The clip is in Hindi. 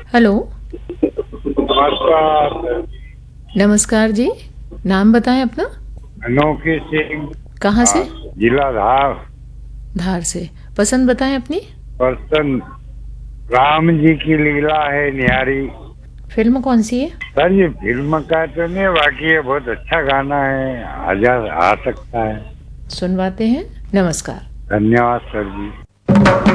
हेलो। नमस्कार। नमस्कार जी। नाम बताएं अपना। अनोखी सिंह। कहाँ से? जिला धार। धार से। पसंद बताएं अपनी। पर्सन राम जी की लीला है न्यारी। फिल्म कौन सी है? सर ये फिल्म का तो नहीं, बाकी ये बहुत अच्छा गाना है, आ सकता है। सुनवाते हैं। नमस्कार। धन्यवाद सर जी।